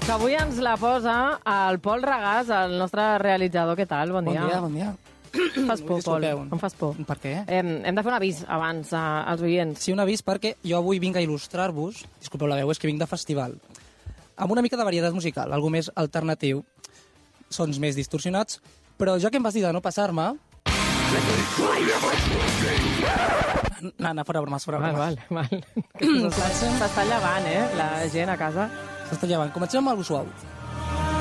Que avui ens la posa el Pol Regàs, el nostre realitzador. Què tal? Bon dia. Bon dia. Em fas por, Pol. Em fas por. Per què? Hem de fer un avís abans als oients. Sí, un avís perquè jo avui vinc a il·lustrar-vos, disculpeu la veu, és que vinc de festival, amb una mica de varietat musical, algo més alternatiu, sons més distorsionats, però jo que em vas dir de no passar-me... Nana, fora bromes, fora bromes. Val. S'està llevant, la gent a casa. S'està llevant. Comencem amb algo suau.